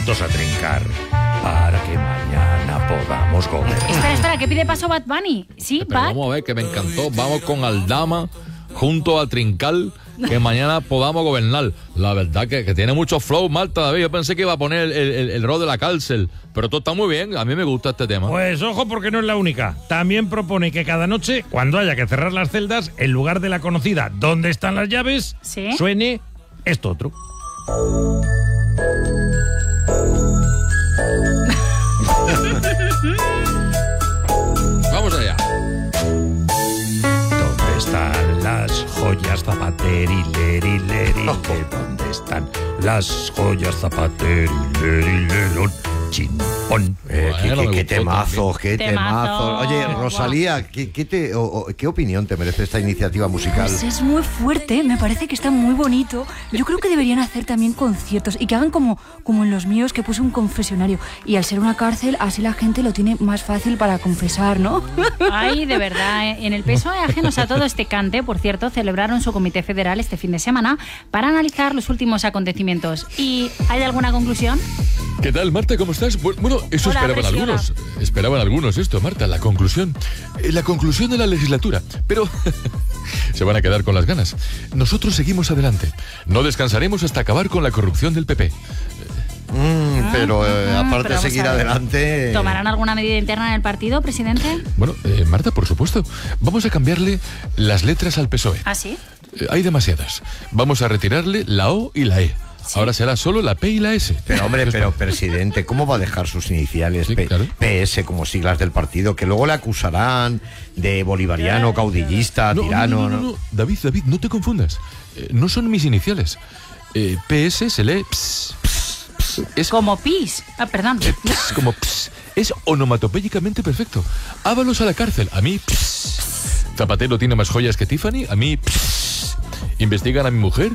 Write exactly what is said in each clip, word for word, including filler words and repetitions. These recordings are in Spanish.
juntos a trincar para que mañana podamos gobernar. Espera, espera, que pide paso Bad Bunny. Sí, Pero Bad. vamos a ver, que me encantó. Vamos con Aldama junto a trincar, que mañana podamos gobernar. La verdad que, que tiene mucho flow, Marta, David. Yo pensé que iba a poner el, el, el rol de la cárcel, pero todo está muy bien. A mí me gusta este tema. Pues ojo, porque no es la única. También propone que cada noche, cuando haya que cerrar las celdas, en lugar de la conocida ¿dónde están las llaves?, ¿Sí? suene esto otro. Vamos allá. ¿Dónde están las joyas zapateri, leri, leri? ¿Dónde están las joyas zapateri, leri, lerón? Chimpón. Eh, qué, Bueno, qué- me qué gustó temazos, qué Temazo. temazos. Oye, Guau. Rosalía, ¿qué, qué, te, o- o- ¿qué opinión te merece esta iniciativa musical? Pues es muy fuerte, me parece que está muy bonito. Yo creo que deberían hacer también conciertos y que hagan como, como en los míos, que puse un confesionario. Y al ser una cárcel, así la gente lo tiene más fácil para confesar, ¿no? Ay, de verdad, ¿eh? En el P S O E, ajenos a todo este cante, por cierto, celebraron su comité federal este fin de semana para analizar los últimos acontecimientos. ¿Y hay alguna conclusión? ¿Qué tal, Marta? ¿Cómo estás? Bu- Bueno, eso Hola, esperaban Presi, algunos. Esperaban algunos esto, Marta, la conclusión. Eh, La conclusión de la legislatura. Pero se van a quedar con las ganas. Nosotros seguimos adelante. No descansaremos hasta acabar con la corrupción del P P. Mm, pero eh, Ah, aparte pero de vamos seguir a ver. adelante... ¿Tomarán alguna medida interna en el partido, presidente? Bueno, eh, Marta, por supuesto. Vamos a cambiarle las letras al P S O E. ¿Ah, sí? Eh, hay demasiadas. Vamos a retirarle la O y la E. Ahora será solo la P y la S. Pero hombre, ¿Qué os pero parece? presidente, ¿cómo va a dejar sus iniciales Sí, P- claro. P S como siglas del partido? Que luego le acusarán de bolivariano, caudillista, No, tirano. no, no, no, no. David, David, no te confundas. Eh, no son mis iniciales. Eh, P S se lee ps, ps, ps. Es Como pis. Ah, perdón. eh, ps, como ps. Es onomatopéyicamente perfecto. Ábalos a la cárcel. A mí, ps. Zapatero tiene más joyas que Tiffany. A mí, ps. Investigan a mi mujer.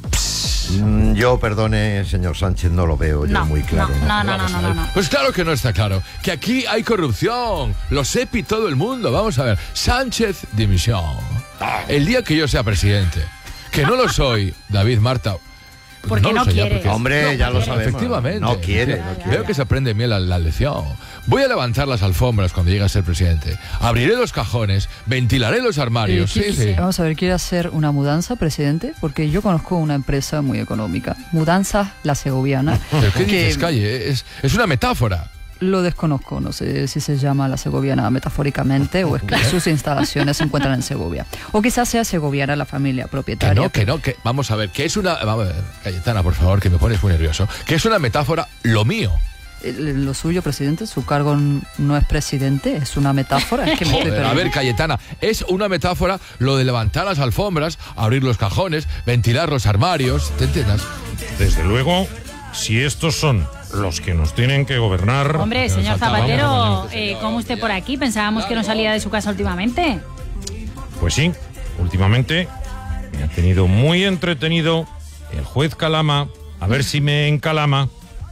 Mm, Yo, perdone, señor Sánchez, no lo veo yo No, muy claro. no, no, no, Vamos no, a no, ver. no. Pues claro que no está claro. Que aquí hay corrupción. Lo sepi todo el mundo. Vamos a ver. Sánchez dimisión. El día que yo sea presidente. Que no lo soy, David, Marta. Porque no lo sé ya, quiere. porque- Hombre, ya lo quiere. sabemos. Efectivamente. No quiere, Efecti- no quiere. Veo que se aprende bien la, la lección. Voy a levantar las alfombras cuando llegue a ser presidente. Abriré los cajones, ventilaré los armarios. Eh, Sí, ¿quiere- sí. Vamos a ver, ¿quiere hacer una mudanza, presidente? Porque yo conozco una empresa muy económica, Mudanzas La Segoviana. ¿Pero qué que dices, Calle? Es, es una metáfora. Lo desconozco, no sé si se llama La Segoviana metafóricamente o es que sus instalaciones se encuentran en Segovia. O quizás sea segoviana la familia Que propietaria. no, que no, que vamos a ver, que es una... Vamos a ver, Cayetana, por favor, que me pones muy nervioso. Que es una metáfora lo mío. Eh, Lo suyo, presidente, su cargo n- no es presidente, es una metáfora. Es que me estoy Joder, a perdiendo. ver, Cayetana, es una metáfora lo de levantar las alfombras, abrir los cajones, ventilar los armarios, ¿te entiendes? Desde luego, si estos son los que nos tienen que gobernar... Hombre, señor Vamos a- Zapatero, vamos a- eh, ¿cómo usted por aquí? Pensábamos que no salía de su casa últimamente. Pues sí, últimamente me ha tenido muy entretenido el juez Calama, a ver si me encalama,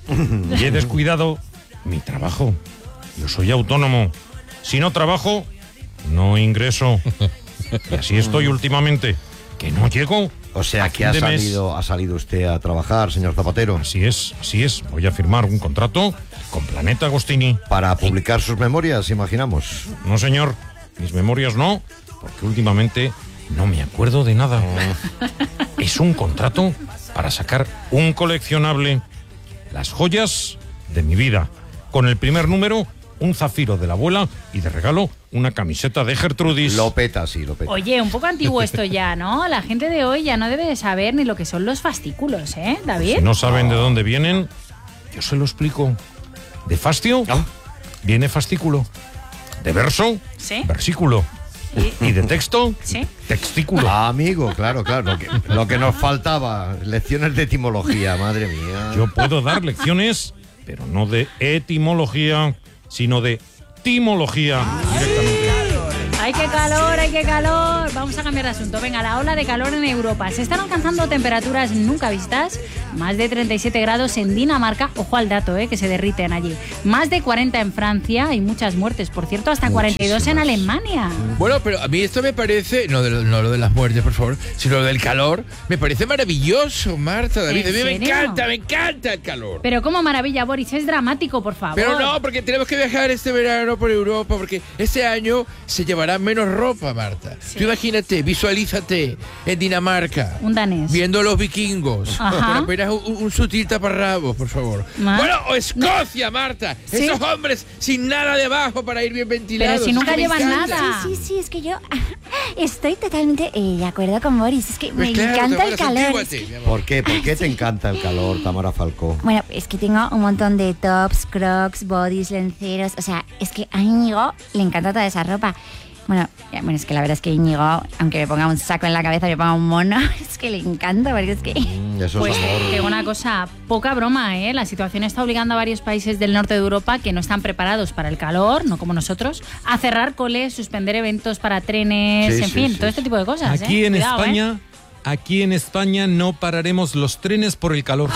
y he descuidado mi trabajo. Yo soy autónomo. Si no trabajo, no ingreso. Y así estoy últimamente, que no llego. O sea, a que ha fin de mes. salido, ha salido usted a trabajar, señor Zapatero, Así es, así es. Voy a firmar un contrato con Planeta Agostini. para publicar sus memorias, imaginamos. No, señor, mis memorias no, porque últimamente no me acuerdo de nada. Es un contrato para sacar un coleccionable, las joyas de mi vida. Con el primer número, un zafiro de la abuela y de regalo una camiseta de Gertrudis. Lo peta, sí, lo peta. Oye, un poco antiguo esto ya, ¿no? La gente de hoy ya no debe de saber ni lo que son los fascículos, ¿eh, David? Si no saben de dónde vienen, yo se lo explico. De fastio, viene fascículo. De verso, Sí. versículo. Y de texto, Sí. textículo. Ah, amigo, claro, claro. Lo que, lo que nos faltaba, lecciones de etimología, madre mía. Yo puedo dar lecciones, pero no de etimología, sino de timología directamente. Ay, ¡Ay, qué calor, ay, qué calor! Vamos a cambiar de asunto. Venga, la ola de calor en Europa. Se están alcanzando temperaturas nunca vistas. Más de treinta y siete grados en Dinamarca. Ojo al dato, eh, que se derriten allí. Más de cuarenta en Francia y muchas muertes. Por cierto, hasta cuarenta y dos en Alemania. Bueno, pero a mí esto me parece, no, de, no lo de las muertes, por favor, sino lo del calor, me parece maravilloso, Marta, David. A mí me encanta, me encanta el calor. Pero como maravilla, Boris, es dramático, por favor. Pero no, porque tenemos que viajar este verano por Europa, porque este año se llevará menos ropa, Marta. Sí. Tú imagínate, visualízate en Dinamarca. Un danés. Viendo a los vikingos. Ajá. Con apenas un, un sutil taparrabos, por favor. Ma- Bueno, o Escocia, Marta. ¿Sí? Esos hombres sin nada debajo para ir bien ventilados. Pero si nunca Es que me llevan encanta. nada. Sí, sí, es que yo estoy totalmente eh, de acuerdo con Boris. Es que Pues me claro, encanta te el pones calor. antíguate, Es que- mi amor. ¿Por qué? ¿Por qué te encanta el calor, Tamara Falcó? Bueno, es que tengo un montón de tops, crocs, bodys, lenceros. O sea, es que a Íñigo le encanta toda esa ropa. Bueno, ya, bueno, es que la verdad es que Íñigo, aunque me ponga un saco en la cabeza, me ponga un mono, es que le encanta, porque es que... Mm, eso Pues es amor. te digo una cosa, poca broma, ¿eh? La situación está obligando a varios países del norte de Europa que no están preparados para el calor, no como nosotros, a cerrar coles, suspender eventos para trenes, Sí, en sí, fin, sí, todo sí. este tipo de cosas. Aquí ¿eh? en Cuidado, España, ¿eh? aquí en España no pararemos los trenes por el calor.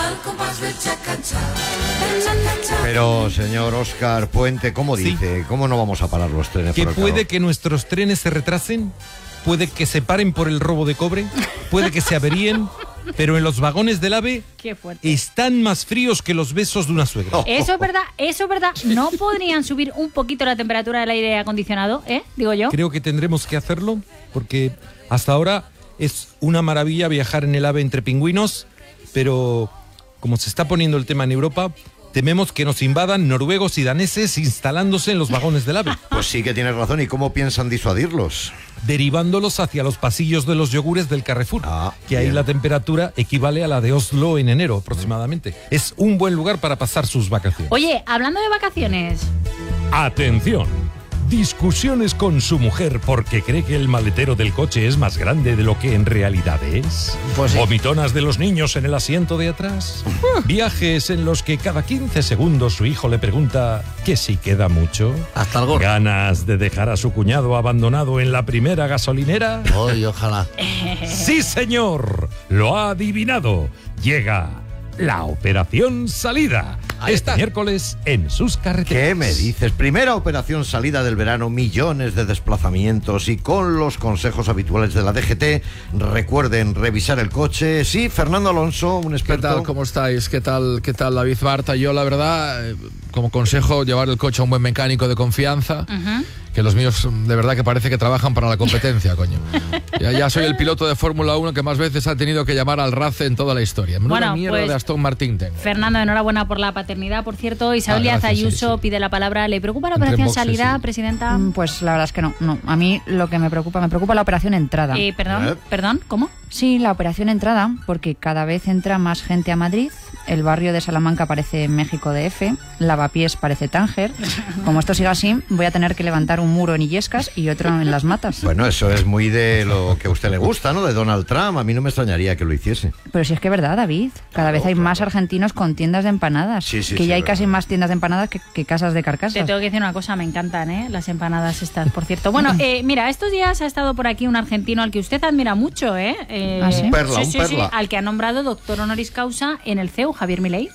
Pero, señor Óscar Puente, ¿cómo Sí. dice? ¿Cómo no vamos a parar los trenes Que por el puede calor? que nuestros trenes se retrasen, puede que se paren por el robo de cobre, puede que se averíen, pero en los vagones del AVE Qué fuerte. están más fríos que los besos de una suegra. Oh. Eso es verdad, eso es verdad. ¿No podrían subir un poquito la temperatura del aire acondicionado, eh? Digo yo. Creo que tendremos que hacerlo porque hasta ahora es una maravilla viajar en el AVE entre pingüinos, pero como se está poniendo el tema en Europa, tememos que nos invadan noruegos y daneses instalándose en los vagones del AVE, Pues sí que tienes razón. ¿Y cómo piensan disuadirlos? derivándolos hacia los pasillos de los yogures del Carrefour, Ah, que ahí bien. la temperatura equivale a la de Oslo en enero aproximadamente. Es un buen lugar para pasar sus vacaciones. Oye, hablando de vacaciones, Atención. Discusiones con su mujer porque cree que el maletero del coche es más grande de lo que en realidad es. Pues sí. Vomitonas de los niños en el asiento de atrás. Viajes en los que cada quince segundos su hijo le pregunta que si queda mucho. Hasta el gorro. Ganas de dejar a su cuñado abandonado en la primera gasolinera. Hoy, ojalá. Sí, señor. Lo ha adivinado. Llega la Operación Salida. Ahí Este está. miércoles en sus carreteras. ¿Qué me dices? Primera operación salida del verano, millones de desplazamientos y con los consejos habituales de la D G T. Recuerden revisar el coche. Sí, Fernando Alonso, un ¿Qué experto. tal? ¿Cómo estáis? ¿Qué tal? ¿Qué tal, David Barta? Yo, la verdad, eh, como consejo, llevar el coche a un buen mecánico de confianza. Que los míos, de verdad, que parece que trabajan para la competencia, coño. Ya, ya soy el piloto de Fórmula uno que más veces ha tenido que llamar al R A C en toda la historia. Menuda Bueno, mierda pues, de Aston Martin tengo. Fernando, enhorabuena por la paternidad, por cierto. Isabel Ah, Díaz gracias, Ayuso sí, sí. pide la palabra. ¿Le preocupa la Entre operación boxes, salida, sí. presidenta? Mm, Pues la verdad es que no, no. A mí lo que me preocupa, me preocupa la operación entrada. Eh, perdón, ¿Eh? perdón, ¿cómo? Sí, la operación entrada, porque cada vez entra más gente a Madrid, el barrio de Salamanca parece México D F, Lavapiés parece Tánger. Como esto siga así, voy a tener que levantar un muro en Illescas y otro en Las Matas. Bueno, eso es muy de lo que a usted le gusta, ¿no? De Donald Trump. A mí no me extrañaría que lo hiciese. Pero si es que es verdad, David, cada Claro, vez hay claro. más argentinos con tiendas de empanadas, Sí, sí, que sí, ya hay es casi verdad. más tiendas de empanadas que, que casas de Te carcasas. tengo que decir una cosa, me encantan, ¿eh? Las empanadas estas, por cierto. Bueno, eh, mira, estos días ha estado por aquí un argentino al que usted admira mucho, ¿eh? Eh, ¿Ah, sí? Un perla, un sí, perla. sí, al que ha nombrado doctor honoris causa en el C E U, Javier Milei.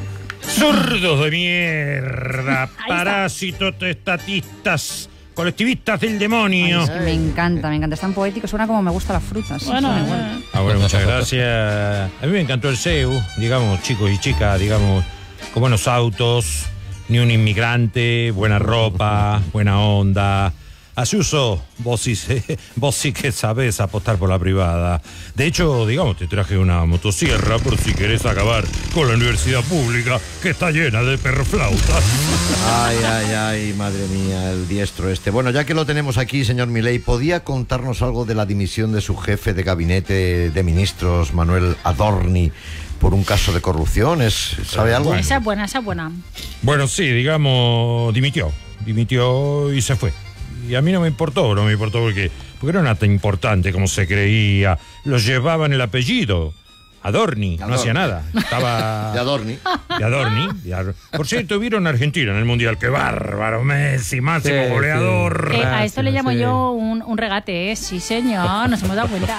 Zurdos de mierda, está. parásitos, estatistas, colectivistas del demonio. Es que me encanta, me encanta. Es tan poético, suena como me gustan las frutas. Bueno, Suena eh, igual. Ah, bueno, muchas gracias. A mí me encantó el C E U, digamos, chicos y chicas, digamos, con buenos autos, ni un inmigrante, buena ropa, buena onda. Ayuso, vos sí, vos sí que sabés apostar por la privada. De hecho, digamos, te traje una motosierra por si querés acabar con la universidad pública, que está llena de perroflautas. Ay, ay, ay, madre mía, el diestro este. Bueno, ya que lo tenemos aquí, señor Milei, ¿podía contarnos algo de la dimisión de su jefe de gabinete de ministros, Manuel Adorni, por un caso de corrupción? ¿Es- ¿Sabe algo? Esa es buena, esa es buena. Bueno, sí, digamos, dimitió. Dimitió y se fue. Y a mí no me importó, no me importó porque, porque no era tan importante como se creía. Lo llevaban el apellido. Adorni, no hacía nada. Estaba... De Adorni. De Adorni. De Adorni. Por cierto, vieron a Argentina en el Mundial. ¡Qué bárbaro! Messi, máximo Sí, goleador. sí. Eh, a esto le llamo sí. yo un, un regate, ¿eh? Sí, señor, nos hemos dado cuenta.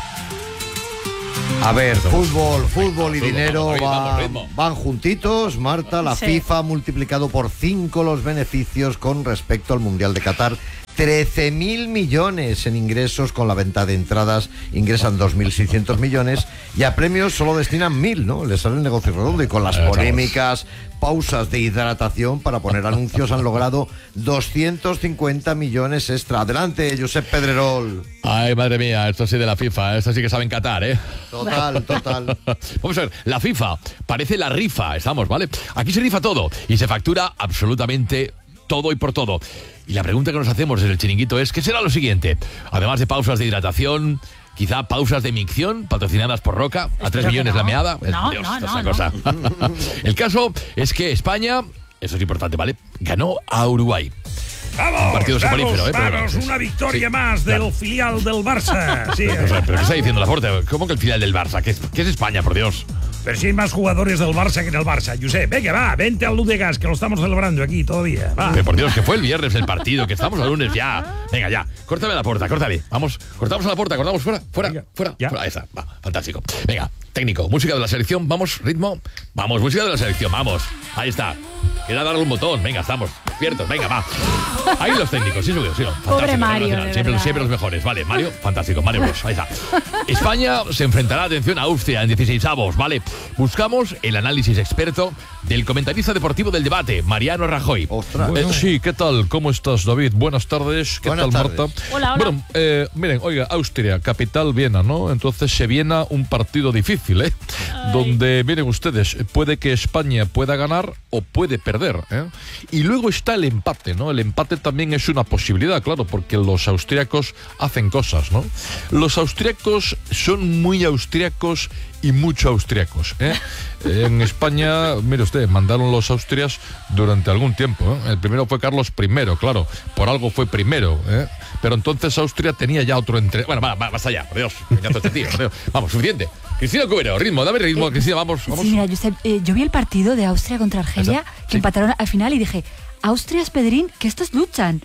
A ver, fútbol, fútbol y Ritmo, dinero vamos, ritmo, van, ritmo. van juntitos. Marta, la Sí. FIFA ha multiplicado por cinco los beneficios con respecto al Mundial de Qatar. trece mil millones en ingresos con la venta de entradas, ingresan dos mil seiscientos millones y a premios solo destinan mil, ¿no? Les sale el negocio redondo y con las Eh, polémicas, pausas de hidratación para poner anuncios han logrado doscientos cincuenta millones extra. Adelante, Josep Pedrerol. Ay, madre mía, esto sí de la FIFA, esto sí que saben Qatar, ¿eh? Total, total. Vamos a ver, la FIFA parece la rifa, estamos, ¿vale? Aquí se rifa todo y se factura absolutamente todo y por todo. Y la pregunta que nos hacemos desde el chiringuito es, ¿qué será lo siguiente? Además de pausas de hidratación, quizá pausas de micción patrocinadas por Roca, a tres Espero millones que la no. meada. Es- No, Dios, no, esta no, es la cosa. El caso es que España, eso es importante, ¿vale? Ganó a Uruguay. ¡Vamos! partido vamos, soporífero, ¿eh? Pero vamos, bueno, una victoria sí, más del claro. filial del Barça. Sí, O sea, ¿pero qué está diciendo Laporte? ¿Cómo que el final del Barça? ¿Qué es, qué es España, por Dios? pero si hay más jugadores del Barça que en el Barça. Josep, venga, va, vente al Ludegas, que lo estamos celebrando aquí todavía. Va. Pero por Dios, que fue el viernes el partido, que estamos al lunes ya. Venga, ya. Córtame la puerta, córtale. Vamos, cortamos a la puerta, cortamos fuera, fuera, Venga, fuera. ya. fuera. Ahí está, va, fantástico. Venga, técnico, música de la selección, vamos, ritmo. Vamos, música de la selección, vamos. Ahí está. Queda darle un botón, venga, estamos despiertos, venga, va. Ahí los técnicos, sí, subido, sí. Fantástico, Pobre Mario, nacional, de siempre, verdad. siempre los mejores. Vale, Mario, fantástico, Mario Bros, ahí está. España se enfrentará, atención, a Austria en dieciseisavos, ¿vale? Buscamos el análisis experto del comentarista deportivo del debate, Mariano Rajoy. Ostras. Eh, sí, ¿qué tal? ¿Cómo estás, David? Buenas tardes. ¿Qué Buenas tal, tardes. Marta? Hola, hola. Bueno, eh, miren, oiga, Austria, capital Viena, ¿no? Entonces se viene un partido difícil, ¿eh? Donde, miren ustedes, puede que España pueda ganar o puede perder, ¿eh? Y luego está el empate, ¿no? El empate también es una posibilidad, claro, porque los austriacos hacen cosas, ¿no? Los austriacos son muy austriacos y mucho austriacos, ¿eh? En España, mire usted, mandaron los austrias durante algún tiempo, ¿eh? El primero fue Carlos primero, claro, por algo fue primero, ¿eh? Pero entonces Austria tenía ya otro entre... Bueno, va, va, basta ya, por Dios, me encanta este tío, por Dios. Vamos, suficiente. Cristina Cubero, ritmo, dame ritmo, Cristina, vamos, vamos. Sí, mira, Josep, eh, yo vi el partido de Austria contra Argelia, Esa, que sí. empataron al final y dije, Austrias, Pedrín, que estos luchan.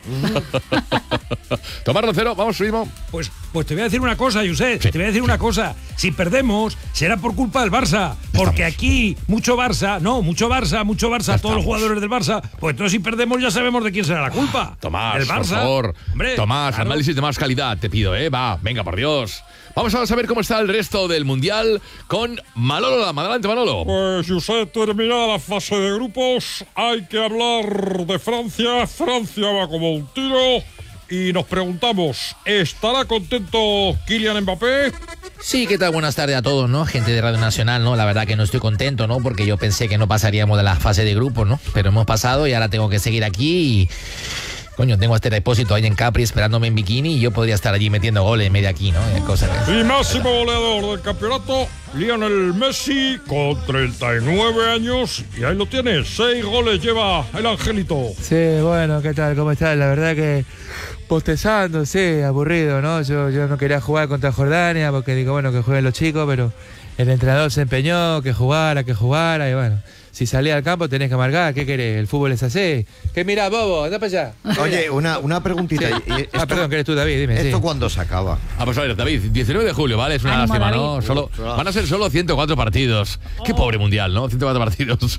Tomás Rocero, vamos, ritmo. Pues, pues te voy a decir una cosa, Josep, Sí, te voy a decir una cosa. Si perdemos, será por culpa del Barça. Porque aquí, mucho Barça, no, mucho Barça, mucho Barça, todos los estamos. jugadores del Barça. Pues entonces si perdemos ya sabemos de quién será la culpa. Tomás, del por Barça. favor. Hombre, Tomás, claro. análisis de más calidad, te pido, ¿eh? Va, venga, por Dios. Vamos a saber cómo está el resto del Mundial con Manolo Lama. Adelante, Manolo. Pues Josep, terminada la fase de grupos, hay que hablar de Francia. Francia va como un tiro y nos preguntamos, ¿estará contento Kylian Mbappé? Sí, ¿qué tal? Buenas tardes a todos, ¿no? Gente de Radio Nacional, ¿no? La verdad que no estoy contento, ¿no? Porque yo pensé que no pasaríamos de la fase de grupos, ¿no? Pero hemos pasado y ahora tengo que seguir aquí y... Coño, tengo este depósito ahí en Capri esperándome en bikini y yo podría estar allí metiendo goles en medio aquí, ¿no? Eh, Cosas que... Y máximo goleador del campeonato, Lionel Messi, con treinta y nueve años. Y ahí lo tienes, seis goles lleva el angelito. Sí, bueno, ¿qué tal? ¿Cómo estás? La verdad que postezando, sí, aburrido, ¿no? Yo, yo no quería jugar contra Jordania porque digo, bueno, que jueguen los chicos, pero el entrenador se empeñó, que jugara, que jugara, y bueno, si salía al campo tenés que marcar, ¿qué querés? El fútbol es así. ¿Qué mirá, bobo? Anda para allá. Oye, una, una preguntita. Sí. ¿Y esto, Ah, perdón, que eres tú, David, dime. ¿Esto sí. cuándo se acaba? Vamos a ver, David, diecinueve de julio, ¿vale? Es una Ánimo, lástima, David. ¿no? Solo, van a ser solo ciento cuatro partidos. Qué pobre mundial, ¿no? ciento cuatro partidos.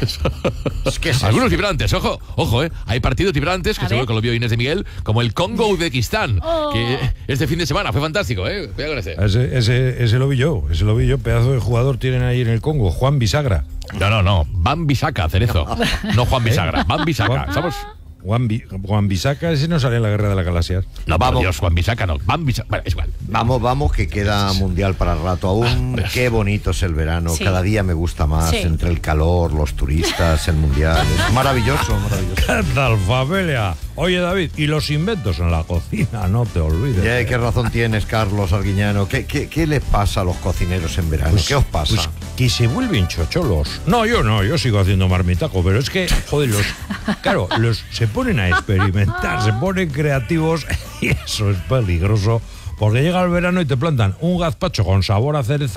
Es que es eso. Algunos vibrantes, ojo, ojo, ¿eh? Hay partidos vibrantes, que A seguro ver. que lo vio Inés de Miguel, como el Congo-Uzbekistán, Oh. que este fin de semana fue fantástico, ¿eh? Cuidado con ese. Ese, ese, ese lo vi yo, ese lo vi yo. Pedazo de jugador tienen ahí en el Congo, Juan Bisagra. No, no, no. Van Bisaca, Cerezo. No Juan Bisagra, Van Bisaca. Juan- ¿Estamos? Juan, Bi- Juan Bisaca, ese no sale en la guerra de las galaxias. No, Vamos. por Dios, Juan Bisaca no. Van Bisaca. Bueno, es igual. Vamos, vamos, que queda mundial para el rato aún. Dios. Qué bonito es el verano. Sí. Cada día me gusta más. Sí. Entre el calor, los turistas, el mundial. Es maravilloso, maravilloso. ¿Qué tal, familia? Oye, David, y los inventos en la cocina, no te olvides. Ya, ¿qué razón tienes, Carlos Arguiñano? ¿Qué, qué, qué les pasa a los cocineros en verano? Pues- ¿Qué os pasa? pues que se vuelven chocholos. No, yo no, yo sigo haciendo marmitaco, pero es que, joder, los, claro, los se ponen a experimentar, se ponen creativos y eso es peligroso, porque llega el verano y te plantan un gazpacho con sabor a cereza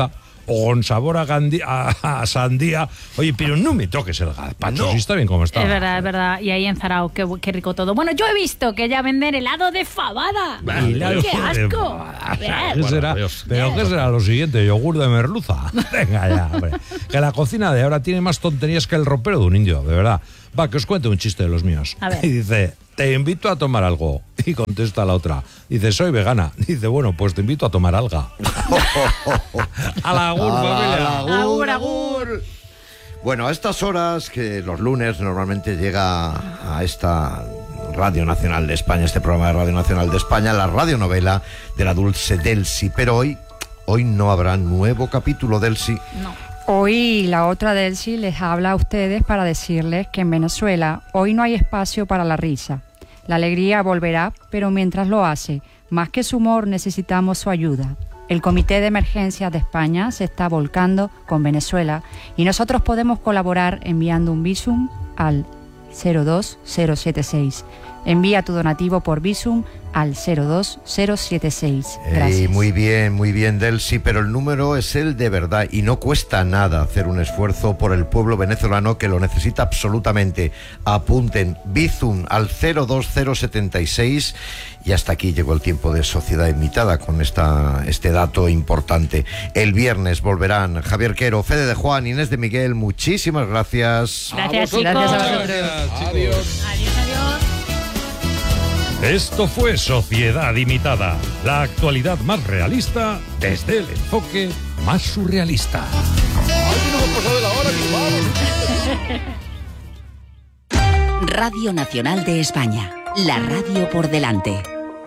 o con sabor a, gandhi- a, a sandía. Oye, pero no me toques el gazpacho, No. si está bien como está. Es verdad, es verdad. Y ahí en Zarao, qué, qué rico todo. Bueno, yo he visto que ya venden helado de fabada. Helado ¡Qué de asco! fabada. ¿Qué será? ¿Pero qué será lo siguiente? ¿Yogur de merluza? Venga ya, hombre. Que la cocina de ahora tiene más tonterías que el ropero de un indio, de verdad. Va, que os cuente un chiste de los míos. A ver. Y dice, te invito a tomar algo. Y contesta la otra. Dice, soy vegana. Dice, bueno, pues te invito a tomar alga. A la agur, familia. Agur, agur. Bueno, a estas horas, que los lunes normalmente llega a esta Radio Nacional de España, este programa de Radio Nacional de España, la radionovela de la Dulce Delcy. Pero hoy, hoy no habrá nuevo capítulo, Delcy. No. Hoy la otra Delcy les habla a ustedes para decirles que en Venezuela hoy no hay espacio para la risa. La alegría volverá, pero mientras lo hace, más que su humor necesitamos su ayuda. El Comité de Emergencias de España se está volcando con Venezuela y nosotros podemos colaborar enviando un Bizum al cero dos cero siete seis. Envía tu donativo por Bizum al cero dos cero siete seis. Gracias. Ey, muy bien, muy bien, Delcy, pero el número es el de verdad y no cuesta nada hacer un esfuerzo por el pueblo venezolano que lo necesita absolutamente. Apunten Bizum al cero dos cero siete seis y hasta aquí llegó el tiempo de Sociedad Invitada con esta, este dato importante. El viernes volverán Javier Quero, Fede de Juan, Inés de Miguel. Muchísimas gracias. Gracias, chicos. Gracias a vosotros. Adiós. Adiós, adiós. Esto fue Sociedad Imitada, la actualidad más realista desde el enfoque más surrealista. Radio Nacional de España, la radio por delante.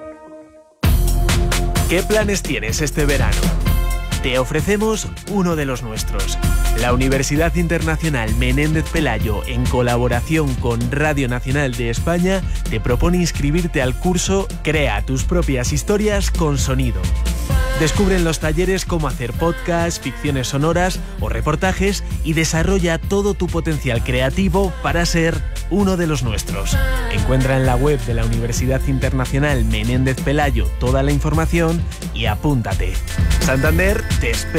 ¿Qué planes tienes este verano? Te ofrecemos uno de los nuestros. La Universidad Internacional Menéndez Pelayo, en colaboración con Radio Nacional de España, te propone inscribirte al curso Crea tus propias historias con sonido. Descubre en los talleres cómo hacer podcasts, ficciones sonoras o reportajes y desarrolla todo tu potencial creativo para ser uno de los nuestros. Encuentra en la web de la Universidad Internacional Menéndez Pelayo toda la información y apúntate. Santander te espera.